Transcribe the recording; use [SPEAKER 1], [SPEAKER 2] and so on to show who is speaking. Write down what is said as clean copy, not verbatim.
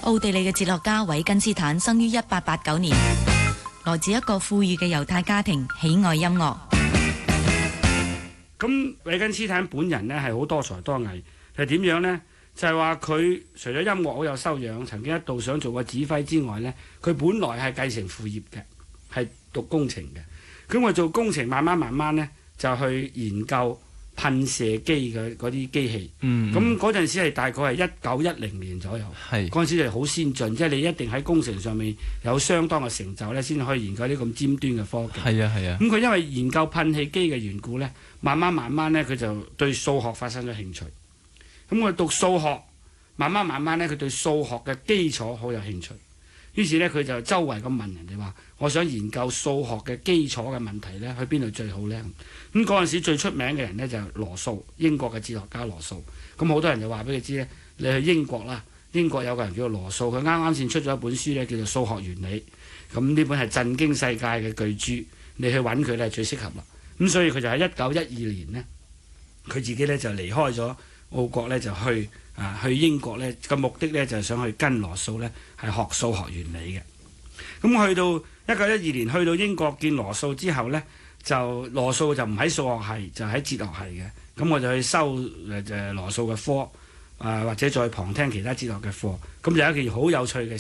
[SPEAKER 1] 奧地利嘅哲學家韋根斯坦生於1889年，來自一個富裕嘅猶太家庭，喜愛音樂。
[SPEAKER 2] 咁韋根斯坦本人呢係好多才多藝，係點樣呢？就係話佢除咗音樂好有修養，曾經一度想做個指揮之外呢，佢本來係繼承父業嘅，係讀工程嘅。咁佢做工程慢慢呢，就去研究噴射機嘅嗰啲機器。咁嗰陣時係大概係1910年左右。嗰陣時就好先進，即係你一定喺工程上面有相當嘅成就呢，先可以研究啲咁尖端嘅科技。
[SPEAKER 3] 係啊。
[SPEAKER 2] 咁佢因為研究噴氣機嘅緣故呢，慢慢呢，佢就對數學發生咗興趣。咁佢讀數學，慢慢呢，佢對數學嘅基礎好有興趣。於是呢，佢就周圍咁問人哋話：我想研究數學嘅基礎嘅問題呢，去邊度最好呢？咁嗰陣時最出名嘅人呢，就係羅素，英國嘅哲學家羅素。咁好多人就話俾佢知呢，你去英國啦，英國有個人叫做羅素，佢啱先出咗一本書呢，叫做《數學原理》。咁呢本係震驚世界嘅巨著，你去揾佢呢，最適合啦。咁所以佢就喺1912年呢，佢自己呢就離開咗澳國呢，就去英國呢，個目的呢，就係想去跟羅素呢，係學數學原理嘅。咁去到1912年去到英國見羅素之後呢，就羅素就唔喺數學系，就喺哲學系嘅。咁我就去修羅素嘅科，或者再旁聽其他哲學嘅課。咁就有一件好有趣嘅